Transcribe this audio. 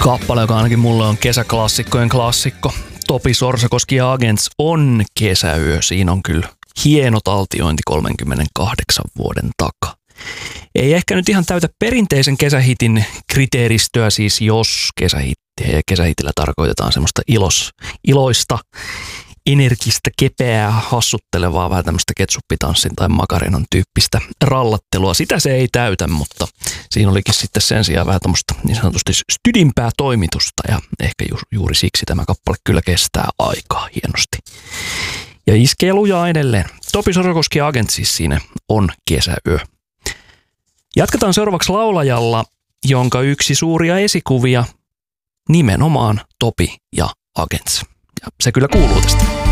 Kappale, joka ainakin mulle on kesäklassikkojen klassikko. Topi Sorsakoski ja Agents on Kesäyö. Siinä on kyllä hieno taltiointi 38 vuoden takaa. Ei ehkä nyt ihan täytä perinteisen kesähitin kriteeristöä, siis jos kesähitillä tarkoitetaan semmoista iloista, energistä, kepeää, hassuttelevaa, vähän tämmöistä ketsuppitanssin tai makarinon tyyppistä rallattelua. Sitä se ei täytä, mutta siinä olikin sitten sen sijaan vähän tämmöistä niin sanotusti stydimpää toimitusta ja ehkä juuri siksi tämä kappale kyllä kestää aikaa hienosti. Ja iskee lujaa edelleen. Topi Sorsakoski ja Agent siis siinä on Kesäyö. Jatketaan seuraavaksi laulajalla, jonka yksi suuria esikuvia nimenomaan Topi ja Agents. Ja se kyllä kuuluu tästä.